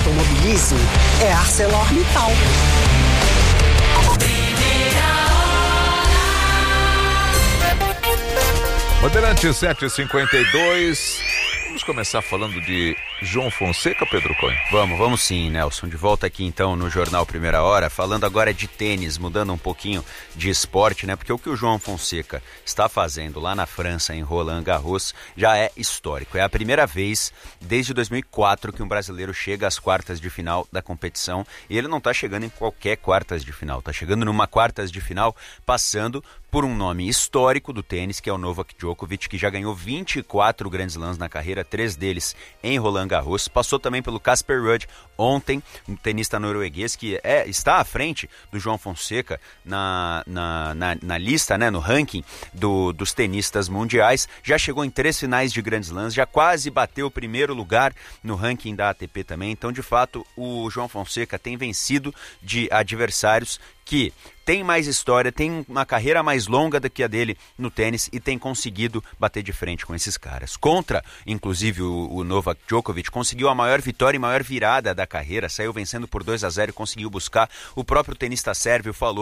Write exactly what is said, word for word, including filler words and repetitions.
automobilismo é ArcelorMittal. Bandeirante sete e cinquenta e dois. Vamos começar falando de João Fonseca, Pedro Cunha? Vamos, vamos sim, Nelson. De volta aqui então no Jornal Primeira Hora, falando agora de tênis, mudando um pouquinho de esporte, né? Porque o que o João Fonseca está fazendo lá na França, em Roland Garros, já é histórico. É a primeira vez desde dois mil e quatro que um brasileiro chega às quartas de final da competição, e ele não está chegando em qualquer quartas de final, está chegando numa quartas de final passando por um nome histórico do tênis, que é o Novak Djokovic, que já ganhou vinte e quatro Grand Slams na carreira, três deles em Roland Garros. Passou também pelo Casper Ruud ontem, um tenista norueguês que é, está à frente do João Fonseca na, na, na, na lista, né, no ranking do, dos tenistas mundiais. Já chegou em três finais de Grand Slams, já quase bateu o primeiro lugar no ranking da A T P também. Então, de fato, o João Fonseca tem vencido de adversários que tem mais história, tem uma carreira mais longa do que a dele no tênis e tem conseguido bater de frente com esses caras. Contra, inclusive, o, o Novak Djokovic, conseguiu a maior vitória e maior virada da carreira, saiu vencendo por dois a zero e conseguiu buscar. O próprio tenista sérvio falou